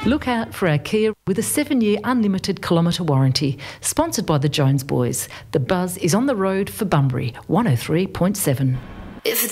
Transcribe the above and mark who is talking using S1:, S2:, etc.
S1: Look out for our Kia with a 7-year unlimited kilometre warranty. Sponsored by the Jones Boys. The buzz is on the road for Bunbury, 103.7.
S2: If